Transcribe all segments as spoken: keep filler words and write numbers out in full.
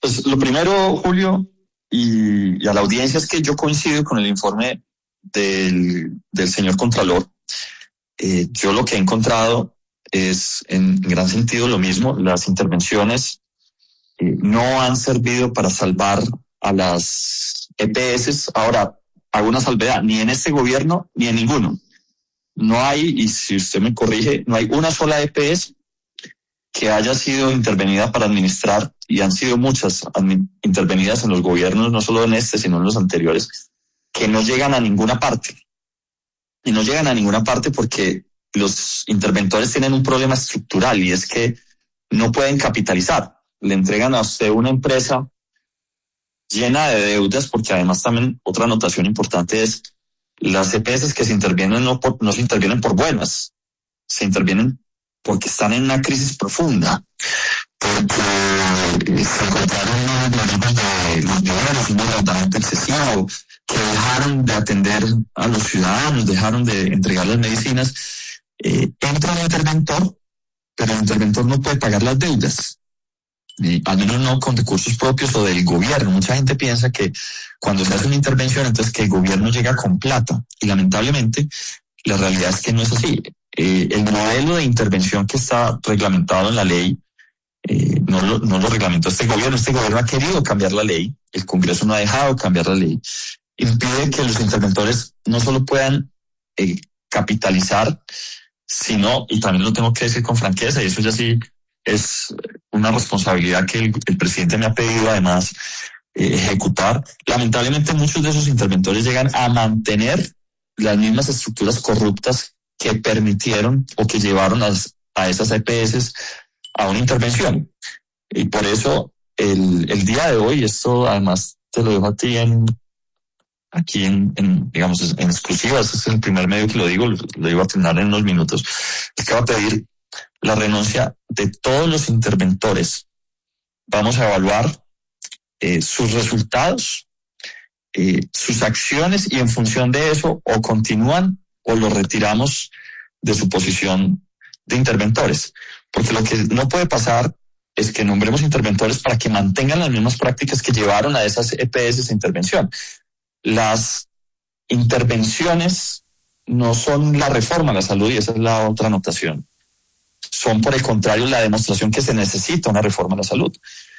Pues lo primero, Julio, y, y a la audiencia, es que yo coincido con el informe del, del señor Contralor. Eh, yo lo que he encontrado es en gran sentido lo mismo. Las intervenciones eh, no han servido para salvar a las E P S. Ahora, hago una salvedad, ni en este gobierno ni en ninguno. No hay, y si usted me corrige, no hay una sola E P S que haya sido intervenida para administrar, y han sido muchas intervenidas en los gobiernos, no solo en este, sino en los anteriores, que no llegan a ninguna parte. Y no llegan a ninguna parte porque los interventores tienen un problema estructural, y es que no pueden capitalizar. Le entregan a usted una empresa llena de deudas, porque además también otra anotación importante es las E P S que se intervienen no, por, no se intervienen por buenas, se intervienen porque están en una crisis profunda, porque se encontraron unos problemas de los niveles, un endeudamiento excesivo, que dejaron de atender a los ciudadanos, dejaron de entregar las medicinas. Eh, entra un interventor, pero el interventor no puede pagar las deudas, eh, al menos no con recursos propios o del gobierno. Mucha gente piensa que cuando se hace una intervención, entonces que el gobierno llega con plata, y lamentablemente la realidad es que no es así. Eh, el modelo de intervención que está reglamentado en la ley eh, no, lo, no lo reglamentó este gobierno. Este gobierno ha querido cambiar la ley, el Congreso no ha dejado cambiar la ley. Impide que los interventores no solo puedan eh, capitalizar, sino, y también lo tengo que decir con franqueza, y eso ya sí es una responsabilidad que el, el presidente me ha pedido además eh, ejecutar. Lamentablemente muchos de esos interventores llegan a mantener las mismas estructuras corruptas que permitieron o que llevaron a, a esas E P S a una intervención. Y por eso el, el día de hoy, esto además te lo dejo a ti en, aquí en, en digamos, en exclusiva, este es el primer medio que lo digo, lo, lo digo a terminar en unos minutos, es que va a pedir la renuncia de todos los interventores. Vamos a evaluar eh, sus resultados, eh, sus acciones, y en función de eso o continúan o los retiramos de su posición de interventores. Porque lo que no puede pasar es que nombremos interventores para que mantengan las mismas prácticas que llevaron a esas E P S a intervención. Las intervenciones no son la reforma a la salud, y esa es la otra anotación. Son, por el contrario, la demostración que se necesita una reforma a la salud.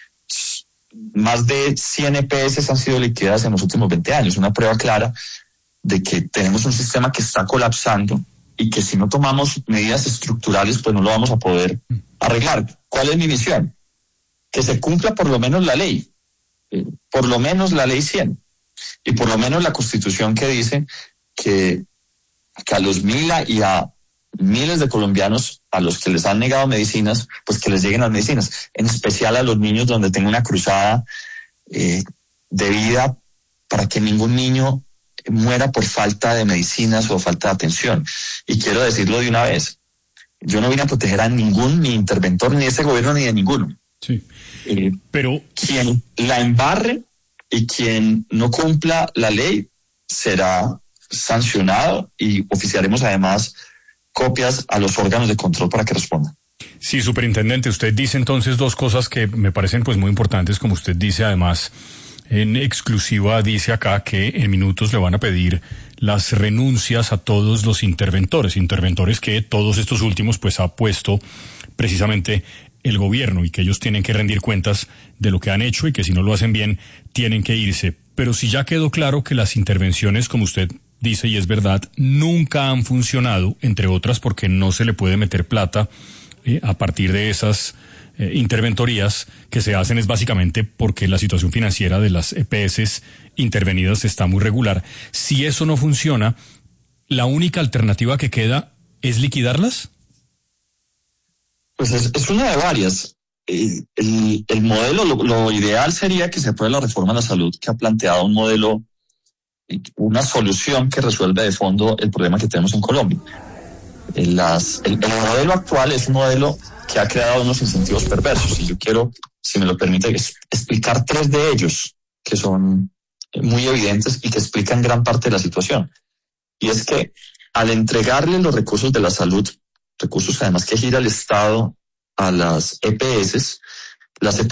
Más de cien E P S han sido liquidadas en los últimos veinte años, una prueba clara de que tenemos un sistema que está colapsando y que si no tomamos medidas estructurales, pues no lo vamos a poder arreglar. ¿Cuál es mi misión? Que se cumpla por lo menos la ley, eh, por lo menos la ley cien, y por lo menos la Constitución, que dice que, que a los Mila y a miles de colombianos a los que les han negado medicinas, pues que les lleguen las medicinas, en especial a los niños, donde tengo una cruzada eh, de vida para que ningún niño muera por falta de medicinas o falta de atención. Y quiero decirlo de una vez, yo no vine a proteger a ningún ni interventor, ni de ese gobierno, ni de ninguno. Sí. Eh, pero quien la embarre y quien no cumpla la ley será sancionado, y oficiaremos además copias a los órganos de control para que respondan. Sí, superintendente, usted dice entonces dos cosas que me parecen pues muy importantes. Como usted dice, además, en exclusiva dice acá que en minutos le van a pedir las renuncias a todos los interventores, interventores que todos estos últimos pues ha puesto precisamente el gobierno, y que ellos tienen que rendir cuentas de lo que han hecho, y que si no lo hacen bien tienen que irse. Pero si ya quedó claro que las intervenciones, como usted dice, y es verdad, nunca han funcionado, entre otras porque no se le puede meter plata eh, a partir de esas eh, interventorías que se hacen, es básicamente porque la situación financiera de las E P S intervenidas está muy regular. Si eso no funciona, ¿la única alternativa que queda es liquidarlas? Pues es, es una de varias. Eh, el, el modelo, lo, lo ideal sería que se apruebe la reforma a la salud, que ha planteado un modelo, una solución que resuelve de fondo el problema que tenemos en Colombia. Las, el, el modelo actual es un modelo que ha creado unos incentivos perversos, y yo quiero, si me lo permite, explicar tres de ellos que son muy evidentes y que explican gran parte de la situación. Y es que al entregarle los recursos de la salud, recursos además que gira el Estado a las E P S, las E P